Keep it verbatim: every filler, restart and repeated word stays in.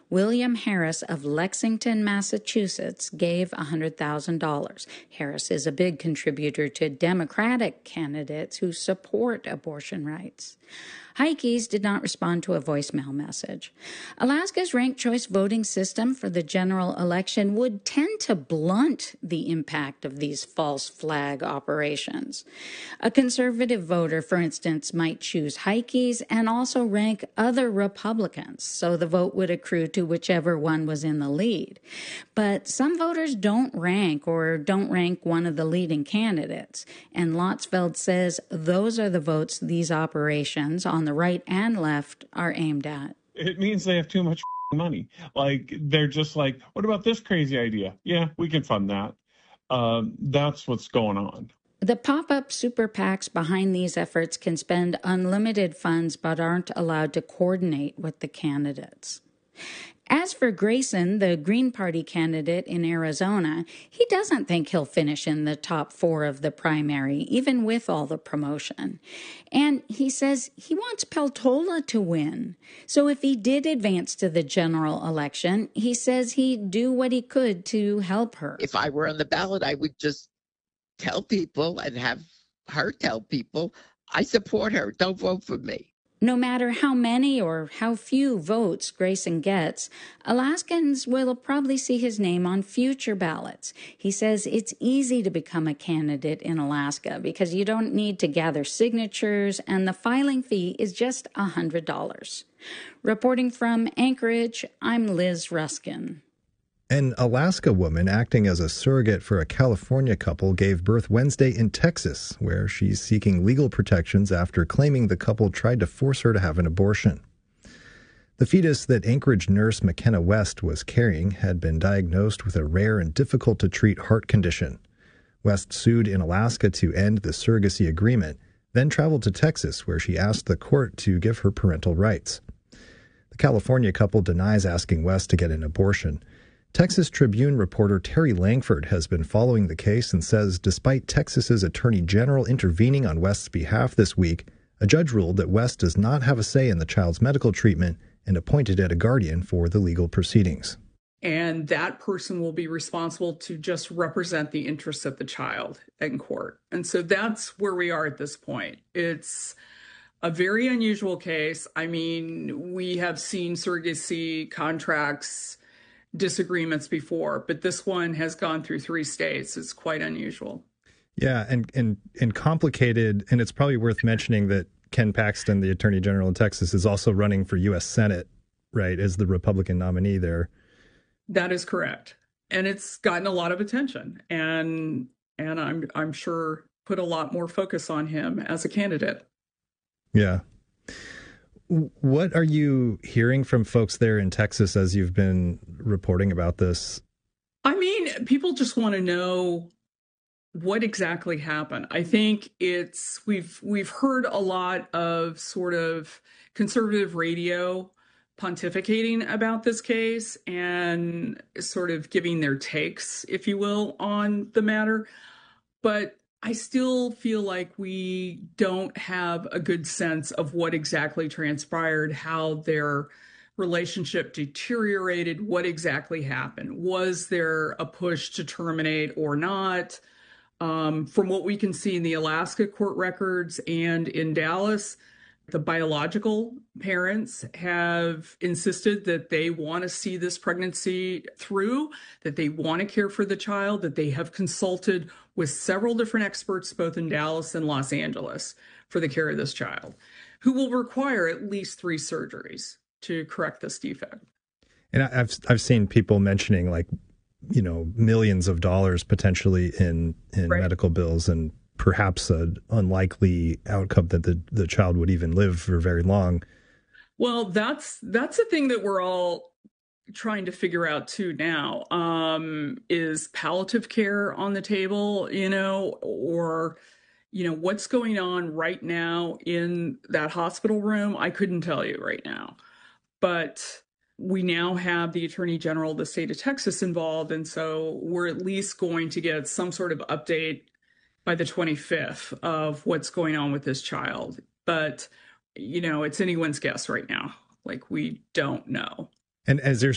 William Harris of Lexington, Massachusetts, gave one hundred thousand dollars. Harris is a big contributor to Democratic candidates who support abortion rights. Heikes did not respond to a voicemail message. Alaska's ranked choice voting system for the general election would tend to blunt the impact of these false flag operations. A conservative voter, for instance, might choose Heikes and also rank other Republicans, so the vote would accrue to whichever one was in the lead. But some voters don't rank or don't rank one of the leading candidates, and Lotsfeld says those are the votes these operations on the right and left are aimed at. It means they have too much money. Like, they're just like, what about this crazy idea? Yeah, we can fund that. Um, that's what's going on. The pop-up super PACs behind these efforts can spend unlimited funds but aren't allowed to coordinate with the candidates. As for Grayson, the Green Party candidate in Arizona, he doesn't think he'll finish in the top four of the primary, even with all the promotion. And he says he wants Peltola to win. So if he did advance to the general election, he says he'd do what he could to help her. If I were on the ballot, I would just tell people and have her tell people, I support her. Don't vote for me. No matter how many or how few votes Grayson gets, Alaskans will probably see his name on future ballots. He says it's easy to become a candidate in Alaska because you don't need to gather signatures and the filing fee is just one hundred dollars. Reporting from Anchorage, I'm Liz Ruskin. An Alaska woman acting as a surrogate for a California couple gave birth Wednesday in Texas, where she's seeking legal protections after claiming the couple tried to force her to have an abortion. The fetus that Anchorage nurse McKenna West was carrying had been diagnosed with a rare and difficult-to-treat heart condition. West sued in Alaska to end the surrogacy agreement, then traveled to Texas, where she asked the court to give her parental rights. The California couple denies asking West to get an abortion. Texas Tribune reporter Terry Langford has been following the case and says despite Texas's attorney general intervening on West's behalf this week, a judge ruled that West does not have a say in the child's medical treatment and appointed it a guardian for the legal proceedings. And that person will be responsible to just represent the interests of the child in court. And so that's where we are at this point. It's a very unusual case. I mean, we have seen surrogacy contracts disagreements before, but this one has gone through three states. It's quite unusual. Yeah, and and and complicated, and it's probably worth mentioning that Ken Paxton, the Attorney General in Texas, is also running for U S Senate, right, as the Republican nominee there. That is correct. And it's gotten a lot of attention, and and I'm I'm sure put a lot more focus on him as a candidate. Yeah. What are you hearing from folks there in Texas as you've been reporting about this? I mean, people just want to know what exactly happened. I think it's we've we've heard a lot of sort of conservative radio pontificating about this case and sort of giving their takes, if you will, on the matter. But I still feel like we don't have a good sense of what exactly transpired, how their relationship deteriorated, what exactly happened. Was there a push to terminate or not? Um, from what we can see in the Alaska court records and in Dallas, the biological parents have insisted that they want to see this pregnancy through, that they want to care for the child, that they have consulted with several different experts, both in Dallas and Los Angeles, for the care of this child, who will require at least three surgeries to correct this defect. And I've I've seen people mentioning, like, you know, millions of dollars potentially in in right. medical bills, and perhaps an unlikely outcome that the, the child would even live for very long. Well, that's that's the thing that we're all trying to figure out too now. Um, is palliative care on the table, you know, or, you know, what's going on right now in that hospital room? I couldn't tell you right now. But we now have the Attorney General of the state of Texas involved, and so we're at least going to get some sort of update by the twenty-fifth of what's going on with this child. But, you know, it's anyone's guess right now. Like, we don't know. And as there's